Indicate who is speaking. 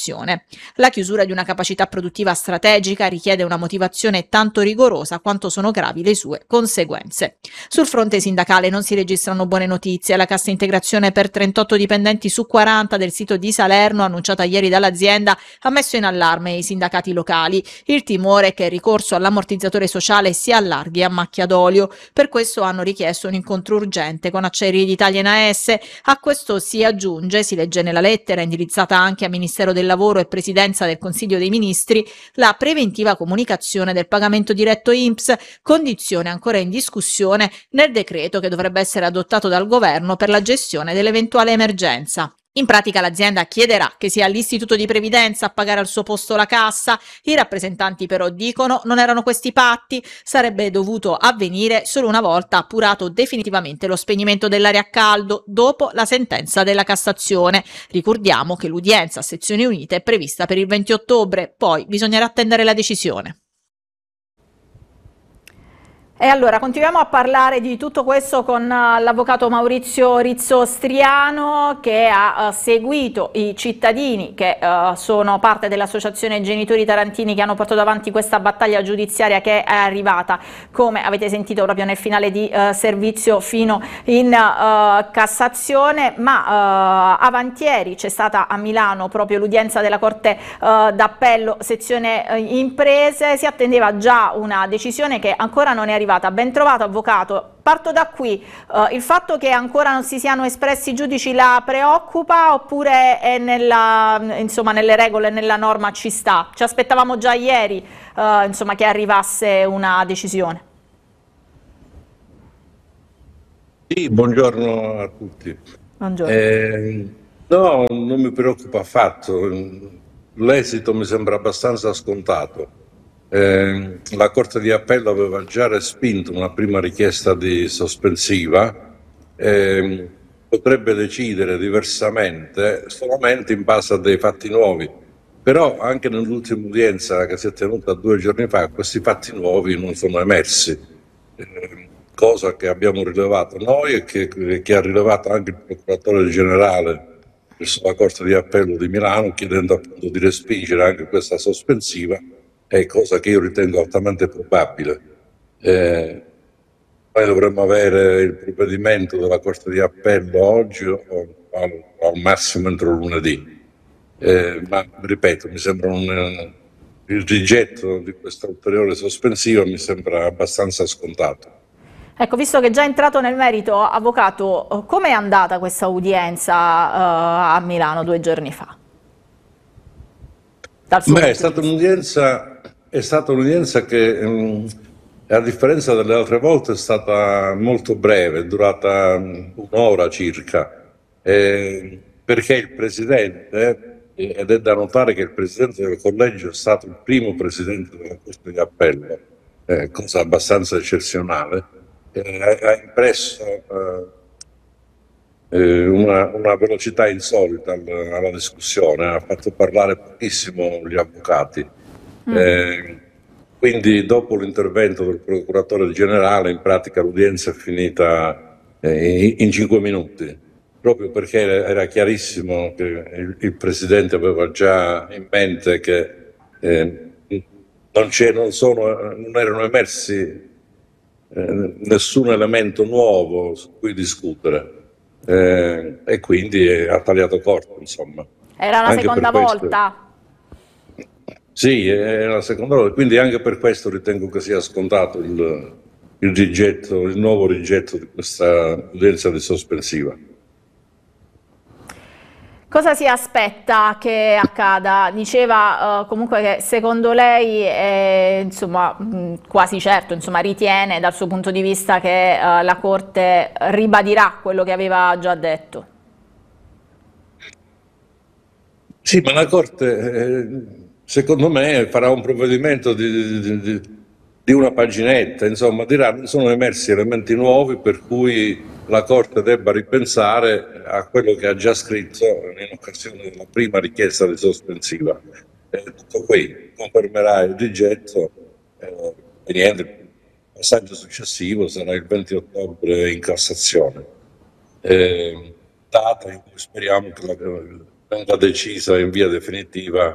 Speaker 1: cessazione. La chiusura di una capacità produttiva strategica richiede una motivazione tanto rigorosa quanto sono gravi le sue conseguenze. Sul fronte sindacale non si registrano buone notizie. La cassa integrazione per 38 dipendenti su 40 del sito di Salerno, annunciata ieri dall'azienda, ha messo in allarme i sindacati locali. Il timore è che il ricorso all'ammortizzatore sociale si allarghi a macchia d'olio. Per questo hanno richiesto un incontro urgente con Acciaierie d'Italia e AS. A questo si aggiunge, si legge nella lettera indirizzata anche a Ministero del Lavoro e Presidenza del Consiglio dei Ministri, la preventiva comunicazione del pagamento diretto INPS, condizione ancora in discussione nel decreto che dovrebbe essere adottato dal governo per la gestione dell'eventuale emergenza. In pratica l'azienda chiederà che sia l'Istituto di Previdenza a pagare al suo posto la cassa. I rappresentanti però dicono non erano questi patti, sarebbe dovuto avvenire solo una volta appurato definitivamente lo spegnimento dell'area a caldo dopo la sentenza della Cassazione. Ricordiamo che l'udienza a sezioni unite è prevista per il 20 ottobre, poi bisognerà attendere la decisione. E allora continuiamo a parlare di tutto questo con l'avvocato Maurizio Rizzo-Striano, che ha seguito i cittadini che sono parte dell'associazione Genitori Tarantini, che hanno portato avanti questa battaglia giudiziaria che è arrivata, come avete sentito proprio nel finale di servizio, fino in Cassazione. Ma avantieri c'è stata a Milano proprio l'udienza della Corte d'Appello sezione imprese. Si attendeva già una decisione che ancora non è arrivata. Ben trovato, avvocato. Parto da qui. Il fatto che ancora non si siano espressi i giudici la preoccupa, oppure è insomma, nelle regole e nella norma ci sta? Ci aspettavamo già ieri insomma, che arrivasse una decisione.
Speaker 2: Sì, buongiorno a tutti.
Speaker 1: Buongiorno.
Speaker 2: No, non mi preoccupa affatto. L'esito mi sembra abbastanza scontato. La Corte di Appello aveva già respinto una prima richiesta di sospensiva, potrebbe decidere diversamente solamente in base a dei fatti nuovi, però anche nell'ultima udienza che si è tenuta 2 giorni fa questi fatti nuovi non sono emersi, cosa che abbiamo rilevato noi e che ha rilevato anche il procuratore generale presso la Corte di Appello di Milano, chiedendo appunto di respingere anche questa sospensiva. È cosa che io ritengo altamente probabile. Noi dovremmo avere il provvedimento della Corte di Appello oggi o al massimo entro lunedì. Ma ripeto, mi sembra il rigetto di questa ulteriore sospensiva mi sembra abbastanza scontato.
Speaker 1: Ecco, visto che è già entrato nel merito, avvocato, com'è andata questa udienza a Milano 2 giorni fa?
Speaker 2: Beh, è stata un'udienza che, a differenza delle altre volte, è stata molto breve, è durata un'ora circa, perché il presidente, ed è da notare che il presidente del collegio è stato il primo presidente della Corte di Appello, cosa abbastanza eccezionale, ha impresso una velocità insolita alla discussione, ha fatto parlare pochissimo gli avvocati. Quindi dopo l'intervento del procuratore generale, in pratica l'udienza è finita in 5 minuti, proprio perché era chiarissimo che il presidente aveva già in mente che non erano emersi nessun elemento nuovo su cui discutere. E quindi ha tagliato corto, insomma.
Speaker 1: Era la seconda volta?
Speaker 2: Sì, è la seconda volta, quindi anche per questo ritengo che sia scontato il nuovo rigetto di questa udienza di sospensiva.
Speaker 1: Cosa si aspetta che accada? Diceva comunque che secondo lei, insomma, quasi certo, insomma, ritiene dal suo punto di vista che la Corte ribadirà quello che aveva già detto.
Speaker 2: Sì, ma la Corte, secondo me, farà un provvedimento di una paginetta, insomma, dirà non sono emersi elementi nuovi per cui la Corte debba ripensare a quello che ha già scritto in occasione della prima richiesta di sospensiva. Tutto qui, confermerà il rigetto e niente, il passaggio successivo sarà il 20 ottobre in Cassazione, data in cui speriamo che venga decisa in via definitiva